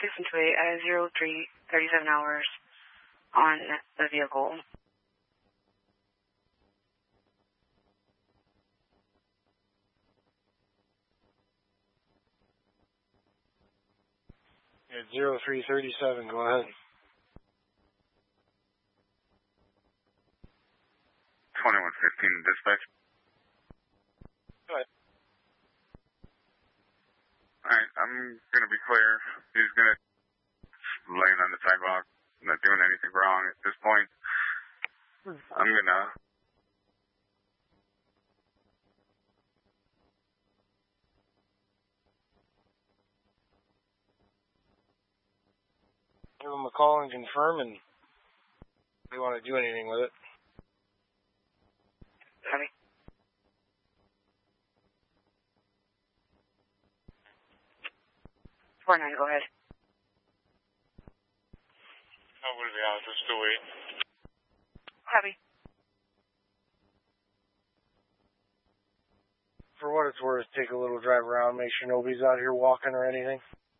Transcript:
6728 at 03:37 hours on the vehicle. At 03:37, go ahead. 2115 dispatch. Go ahead. Alright, I'm gonna be clear. He's gonna laying on the sidewalk, not doing anything wrong at this point. I'm gonna give them a call and confirm, and if they want to do anything with it. Copy. 49, go ahead. I'm gonna be honest, just to wait. Copy. For what it's worth, take a little drive around, make sure nobody's out here walking or anything.